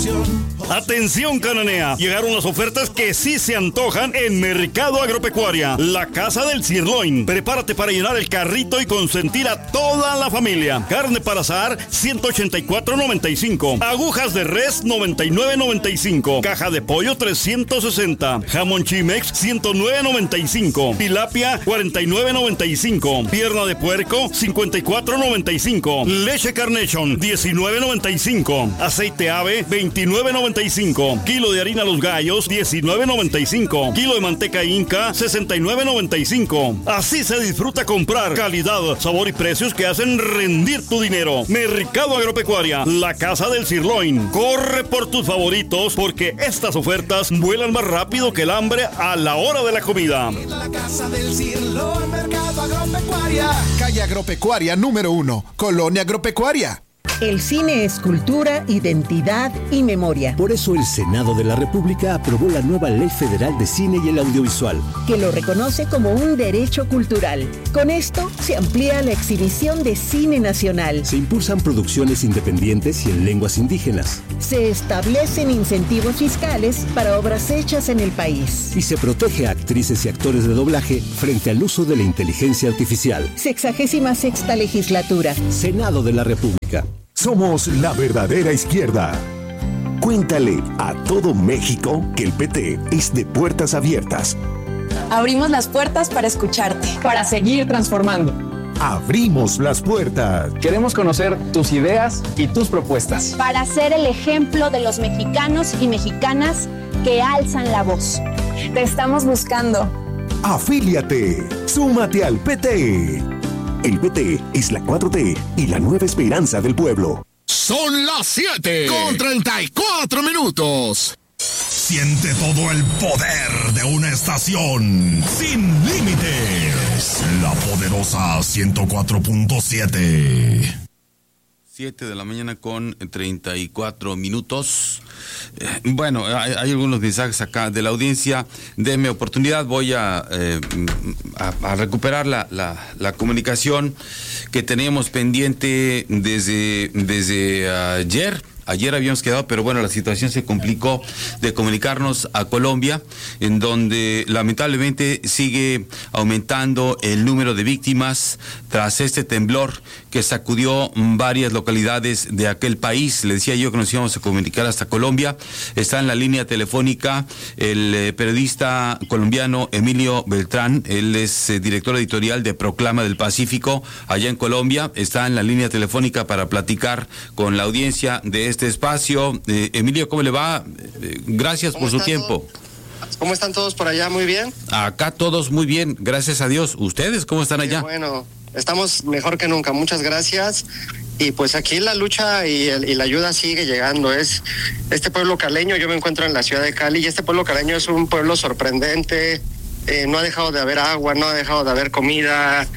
Atención Cananea, llegaron las ofertas que sí se antojan en Mercado Agropecuaria, la casa del sirloin. Prepárate para llenar el carrito y consentir a toda la familia. Carne para asar, 184.95. Agujas de res, 99.95. Caja de pollo, 360. Jamón Chimex, 109.95. Tilapia, 49.95. Pierna de puerco, 54.95. Leche Carnation, 19.95. Aceite ave, 29.95. Kilo de harina Los Gallos, 19.95. Kilo de manteca Inca, 69.95. Así se disfruta comprar calidad, sabor y precios que hacen rendir tu dinero. Mercado Agropecuaria, la casa del sirloin. Corre por tus favoritos porque estas ofertas vuelan más rápido que el hambre a la hora de la comida. La casa del sirloin, Mercado Agropecuaria. Calle Agropecuaria número 1, Colonia Agropecuaria. El cine es cultura, identidad y memoria. Por eso el Senado de la República aprobó la nueva Ley Federal de Cine y el Audiovisual, que lo reconoce como un derecho cultural. Con esto se amplía la exhibición de cine nacional. Se impulsan producciones independientes y en lenguas indígenas. Se establecen incentivos fiscales para obras hechas en el país. Y se protege a actrices y actores de doblaje frente al uso de la inteligencia artificial. 66ª legislatura. Senado de la República. Somos la verdadera izquierda. Cuéntale a todo México que el PT es de puertas abiertas. Abrimos las puertas para escucharte, para seguir transformando. Abrimos las puertas. Queremos conocer tus ideas y tus propuestas. Para ser el ejemplo de los mexicanos y mexicanas que alzan la voz. Te estamos buscando. Afíliate. Súmate al PT. El PT es la 4T y la nueva esperanza del pueblo. Son las 7:34. Siente todo el poder de una estación sin límites. La poderosa 104.7. 7:34 a.m. Bueno, hay algunos mensajes acá de la audiencia. Denme oportunidad, voy a recuperar la comunicación que teníamos pendiente desde ayer. Ayer habíamos quedado, pero bueno, la situación se complicó de comunicarnos a Colombia, en donde lamentablemente sigue aumentando el número de víctimas tras este temblor que sacudió varias localidades de aquel país. Le decía yo que nos íbamos a comunicar hasta Colombia. Está en la línea telefónica el periodista colombiano Emilio Beltrán. Él es director editorial de Proclama del Pacífico allá en Colombia. Está en la línea telefónica para platicar con la audiencia de este espacio. Emilio, ¿cómo le va? Gracias por su tiempo. ¿Cómo están todos por allá? ¿Muy bien? Acá todos muy bien, gracias a Dios. ¿Ustedes cómo están allá? Bueno, estamos mejor que nunca, muchas gracias. Y pues aquí la lucha y la ayuda sigue llegando. Es este pueblo caleño, yo me encuentro en la ciudad de Cali, y este pueblo caleño es un pueblo sorprendente. No ha dejado de haber agua, no ha dejado de haber comida.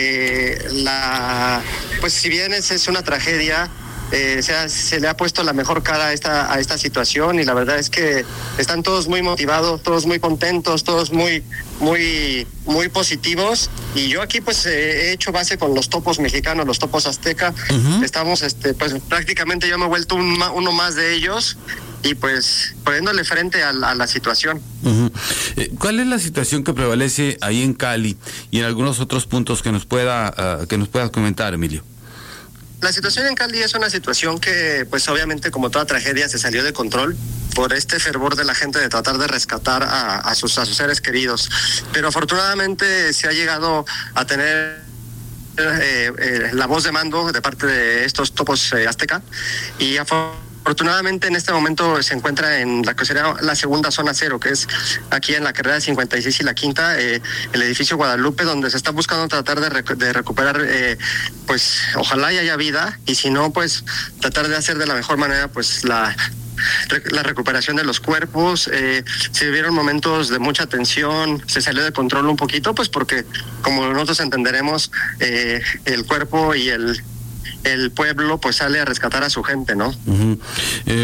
Pues si bien es una tragedia, se le ha puesto la mejor cara a esta situación, y la verdad es que están todos muy motivados, todos muy contentos, todos muy positivos. Y yo aquí pues he hecho base con los topos mexicanos, los topos azteca. Estamos pues prácticamente yo me he vuelto uno más de ellos, y pues poniéndole frente a la situación. ¿Cuál es la situación que prevalece ahí en Cali y en algunos otros puntos que nos puedas comentar, Emilio? La situación en Cali es una situación que, pues obviamente, como toda tragedia, se salió de control por este fervor de la gente de tratar de rescatar a sus seres queridos. Pero afortunadamente se ha llegado a tener la voz de mando de parte de estos topos azteca, y afortunadamente en este momento se encuentra en la que será la segunda zona cero, que es aquí en la carrera 56 y la quinta, el edificio Guadalupe, donde se está buscando tratar de recuperar, pues ojalá y haya vida, y si no, pues tratar de hacer de la mejor manera pues la recuperación de los cuerpos. Se vivieron momentos de mucha tensión, se salió de control un poquito, pues porque como nosotros entenderemos, el cuerpo y el pueblo pues sale a rescatar a su gente, ¿no?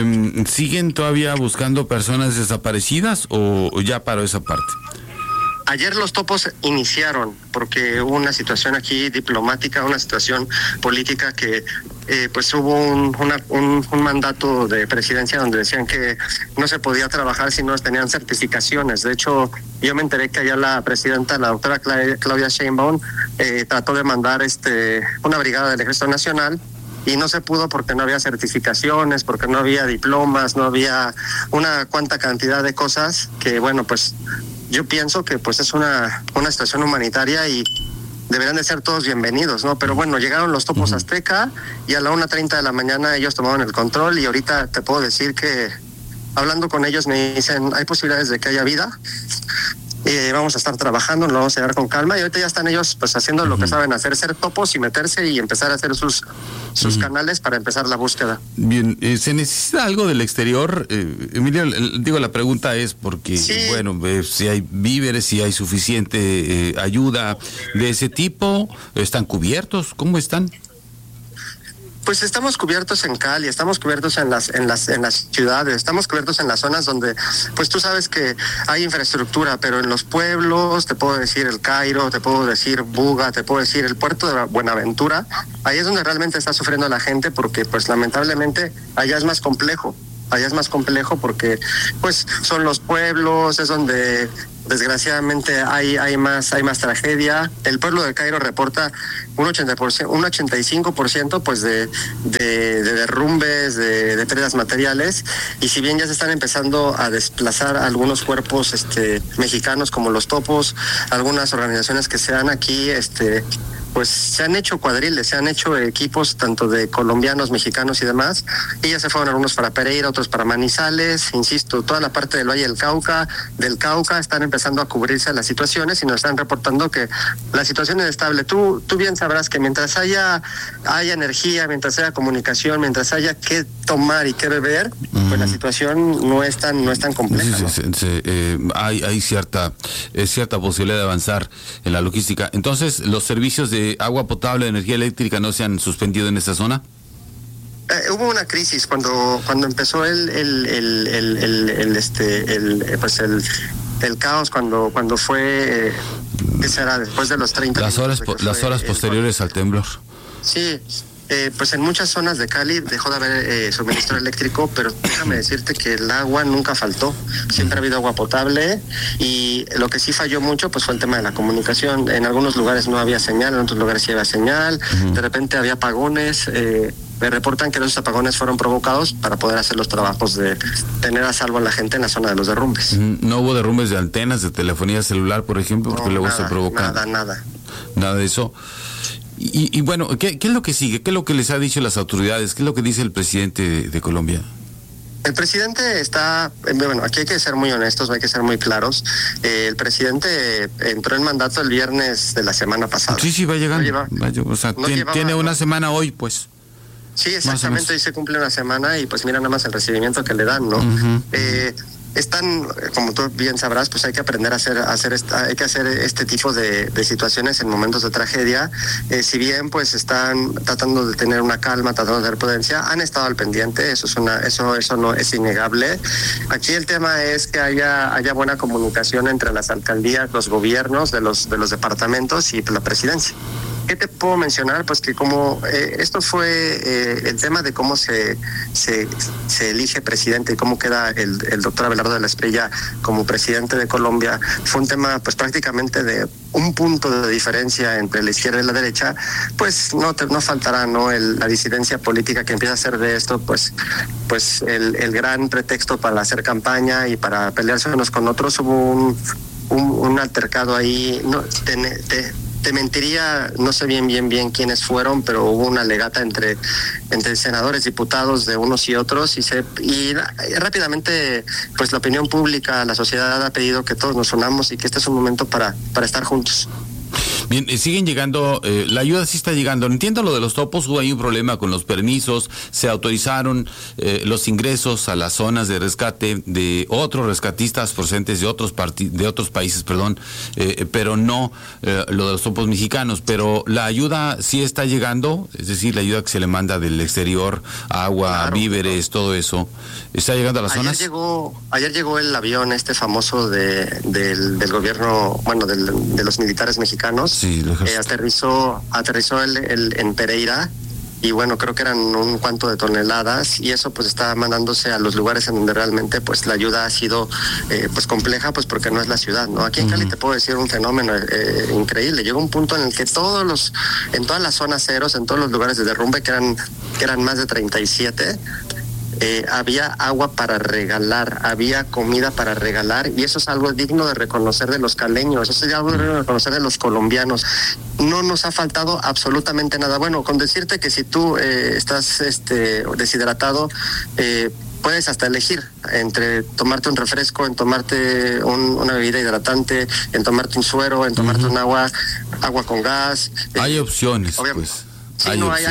¿Siguen todavía buscando personas desaparecidas o ya paró esa parte? Ayer los topos iniciaron porque hubo una situación aquí diplomática, una situación política que pues hubo un mandato de presidencia donde decían que no se podía trabajar si no tenían certificaciones. De hecho, yo me enteré que allá la presidenta, la doctora Claudia Sheinbaum, trató de mandar una brigada del Ejército Nacional y no se pudo porque no había certificaciones, porque no había diplomas, no había una cuanta cantidad de cosas que, bueno, pues yo pienso que pues es una situación humanitaria y deberían de ser todos bienvenidos, ¿no? Pero bueno, llegaron los topos Azteca y a la 1:30 de la mañana ellos tomaron el control y ahorita te puedo decir que hablando con ellos me dicen, hay posibilidades de que haya vida. Vamos a estar trabajando, lo vamos a llevar con calma y ahorita ya están ellos pues haciendo lo que saben hacer, ser topos y meterse y empezar a hacer sus canales para empezar la búsqueda. Bien, ¿se necesita algo del exterior? Emilio, digo, la pregunta es porque, sí, bueno, si hay víveres, si hay suficiente ayuda de ese tipo, ¿están cubiertos? ¿Cómo están? Pues estamos cubiertos en Cali, estamos cubiertos en las ciudades, estamos cubiertos en las zonas donde, pues tú sabes que hay infraestructura, pero en los pueblos, te puedo decir El Cairo, te puedo decir Buga, te puedo decir el puerto de Buenaventura, ahí es donde realmente está sufriendo la gente porque pues lamentablemente allá es más complejo. Allá es más complejo porque pues son los pueblos, es donde desgraciadamente hay más tragedia. El pueblo de Cairo reporta un 85% pues de derrumbes, de pérdidas materiales, y si bien ya se están empezando a desplazar algunos cuerpos mexicanos como los topos, algunas organizaciones que se dan aquí pues se han hecho cuadriles, se han hecho equipos tanto de colombianos, mexicanos y demás, y ya se fueron algunos para Pereira, otros para Manizales, insisto, toda la parte del Valle del Cauca, están empezando a cubrirse las situaciones y nos están reportando que la situación es estable. Tú bien sabrás que mientras haya energía, mientras haya comunicación, mientras haya qué tomar y qué beber, pues la situación no es tan compleja, ¿no? Hay cierta posibilidad de avanzar en la logística. Entonces, ¿los servicios de agua potable, de energía eléctrica no se han suspendido en esta zona? Hubo una crisis cuando empezó el caos, cuando fue ¿qué será? Después de los 30 las horas posteriores al temblor. Sí. Pues en muchas zonas de Cali dejó de haber suministro eléctrico, pero déjame decirte que el agua nunca faltó, siempre ha habido agua potable, y lo que sí falló mucho pues fue el tema de la comunicación. En algunos lugares no había señal, en otros lugares sí había señal, de repente había apagones. Me reportan que esos apagones fueron provocados para poder hacer los trabajos de tener a salvo a la gente en la zona de los derrumbes. ¿No hubo derrumbes de antenas de telefonía celular, por ejemplo? Porque luego se provoca nada de eso. Y bueno, ¿qué es lo que sigue? ¿Qué es lo que les ha dicho las autoridades? ¿Qué es lo que dice el presidente de Colombia? El presidente está, bueno, aquí hay que ser muy honestos, hay que ser muy claros. El presidente entró en mandato el viernes de la semana pasada. Sí, va llegando. Tiene una semana hoy, pues. Sí, exactamente, hoy se cumple una semana y pues mira nada más el recibimiento que le dan, ¿no? Están, como tú bien sabrás, pues hay que aprender a hacer este tipo de situaciones en momentos de tragedia. Si bien pues están tratando de tener una calma, tratando de tener prudencia, han estado al pendiente, eso no es innegable. Aquí el tema es que haya buena comunicación entre las alcaldías, los gobiernos de los departamentos y la presidencia. ¿Qué te puedo mencionar? Pues que como esto fue el tema de cómo se elige presidente y cómo queda el doctor Abelardo de la Espriella como presidente de Colombia, fue un tema pues prácticamente de un punto de diferencia entre la izquierda y la derecha, pues no faltará, ¿no? La disidencia política que empieza a hacer de esto pues el gran pretexto para hacer campaña y para pelearse unos con otros. Hubo un altercado ahí, no te mentiría, no sé bien quiénes fueron, pero hubo una legata entre senadores, diputados de unos y otros, y rápidamente pues la opinión pública, la sociedad ha pedido que todos nos unamos y que este es un momento para estar juntos. Bien, siguen llegando, la ayuda sí está llegando. Entiendo lo de los topos, hubo ahí un problema con los permisos, se autorizaron los ingresos a las zonas de rescate de otros rescatistas procedentes de otros países, pero no lo de los topos mexicanos. Pero la ayuda sí está llegando, es decir, la ayuda que se le manda del exterior, agua, claro, víveres, todo eso, ¿está llegando a las zonas? Ayer llegó el avión famoso del gobierno, bueno, de los militares mexicanos. Sí, aterrizó en Pereira. Y bueno, creo que eran un cuanto de toneladas, y eso pues está mandándose a los lugares en donde realmente pues la ayuda ha sido pues compleja, pues porque no es la ciudad, ¿no? Aquí en Cali te puedo decir un fenómeno increíble. Llegó un punto en el que en todas las zonas ceros, en todos los lugares de derrumbe, que eran más de 37, había agua para regalar, había comida para regalar, y eso es algo digno de reconocer de los caleños, eso es algo digno de reconocer de los colombianos. No nos ha faltado absolutamente nada. Bueno, con decirte que si tú estás deshidratado, puedes hasta elegir entre tomarte un refresco, en tomarte una bebida hidratante, en tomarte un suero, en tomarte un agua con gas. Hay opciones, pues. Sí,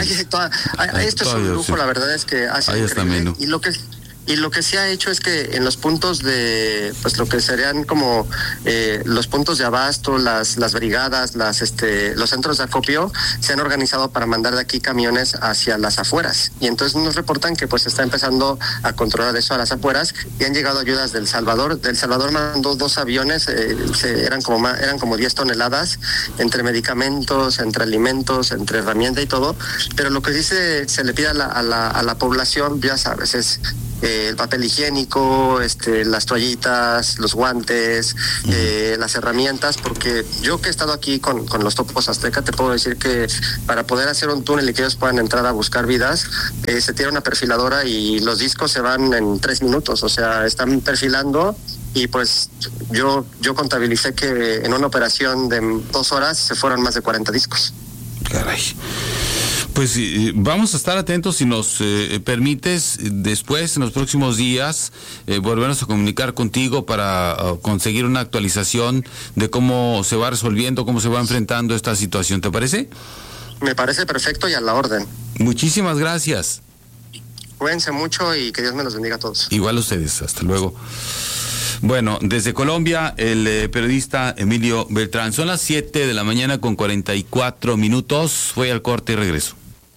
esto es un lujo, la verdad es que hace increíble. Y lo que se ha hecho es que en los puntos de, pues lo que serían como los puntos de abasto, las brigadas, los centros de acopio, se han organizado para mandar de aquí camiones hacia las afueras. Y entonces nos reportan que pues está empezando a controlar eso a las afueras, y han llegado ayudas del Salvador. Del Salvador mandó 2 aviones, eran como 10 toneladas, entre medicamentos, entre alimentos, entre herramienta y todo. Pero lo que sí se le pide a la población, ya sabes, es el papel higiénico, las toallitas, los guantes, las herramientas, porque yo que he estado aquí con los topos Azteca, te puedo decir que para poder hacer un túnel y que ellos puedan entrar a buscar vidas, se tiene una perfiladora y los discos se van en 3 minutos, o sea, están perfilando. Y pues yo contabilicé que en una operación de 2 horas se fueron más de 40 discos. Caray. Pues vamos a estar atentos, si nos permites, después, en los próximos días, volvernos a comunicar contigo para conseguir una actualización de cómo se va resolviendo, cómo se va enfrentando esta situación. ¿Te parece? Me parece perfecto y a la orden. Muchísimas gracias. Cuídense mucho y que Dios me los bendiga a todos. Igual a ustedes, hasta luego. Bueno, desde Colombia, el periodista Emilio Beltrán. Son las 7 de la mañana con 44 minutos. Voy al corte y regreso.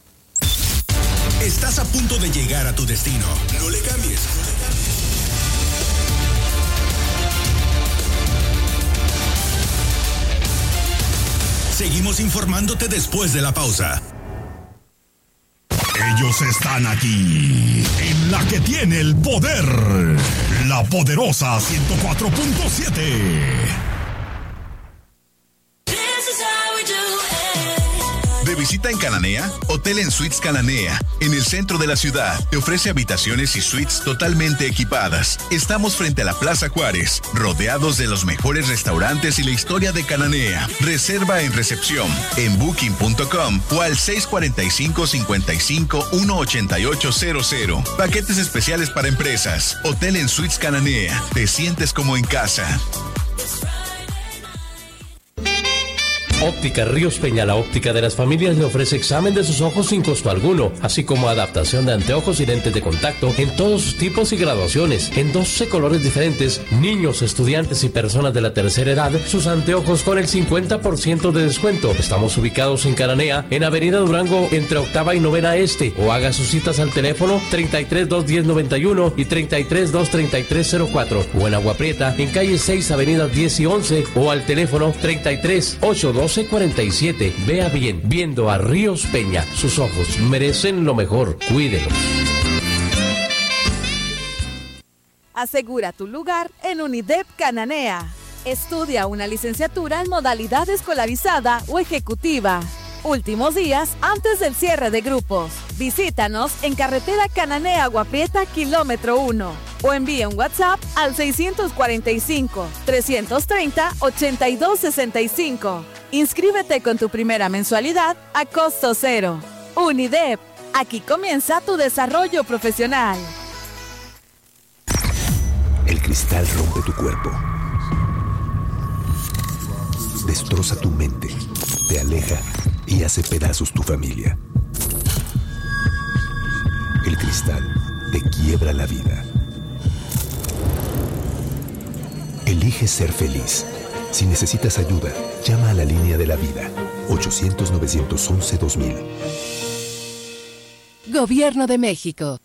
Estás a punto de llegar a tu destino. No le cambies. Seguimos informándote después de la pausa. Ellos están aquí, en la que tiene el poder, la poderosa 104.7. De visita en Cananea, Hotel en Suites Cananea, en el centro de la ciudad. Te ofrece habitaciones y suites totalmente equipadas. Estamos frente a la Plaza Juárez, rodeados de los mejores restaurantes y la historia de Cananea. Reserva en recepción, en booking.com o al 645-55-18800. Paquetes especiales para empresas. Hotel en Suites Cananea. Te sientes como en casa. Óptica Ríos Peña, la óptica de las familias, le ofrece examen de sus ojos sin costo alguno, así como adaptación de anteojos y lentes de contacto en todos sus tipos y graduaciones, en 12 colores diferentes. Niños, estudiantes y personas de la tercera edad, sus anteojos con el 50% de descuento. Estamos ubicados en Cananea, en Avenida Durango, entre 8ª y 9ª Este, o haga sus citas al teléfono 33-210-91 y 33-233-04, o en Agua Prieta, en calle 6, Avenida 10 y 11, o al teléfono 33-812-47. Vea bien, viendo a Ríos Peña. Sus ojos merecen lo mejor. Cuídelos. Asegura tu lugar en Unidep Cananea. Estudia una licenciatura en modalidad escolarizada o ejecutiva. Últimos días antes del cierre de grupos. Visítanos en carretera Cananea Agua Prieta, kilómetro 1. O envía un WhatsApp al 645-330-8265. Inscríbete con tu primera mensualidad a costo cero. Unidep, aquí comienza tu desarrollo profesional. El cristal rompe tu cuerpo. Destroza tu mente. te aleja y hace pedazos tu familia. El cristal te quiebra la vida. Elige ser feliz. Si necesitas ayuda, llama a la línea de la vida. 800-911-2000. Gobierno de México.